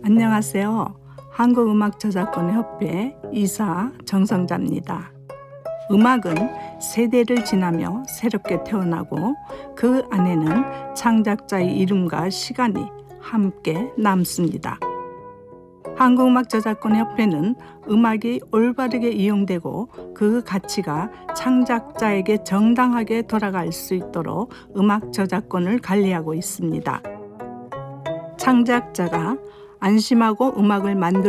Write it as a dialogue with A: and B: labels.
A: 안녕하세요. 한국음악저작권협회 이사 정성자입니다. 음악은 세대를 지나며 새롭게 태어나고 그 안에는 창작자의 이름과 시간이 함께 남습니다. 한국음악저작권협회는 음악이 올바르게 이용되고 그 가치가 창작자에게 정당하게 돌아갈 수 있도록 음악 저작권을 관리하고 있습니다. 창작자가 안심하고 음악을 만들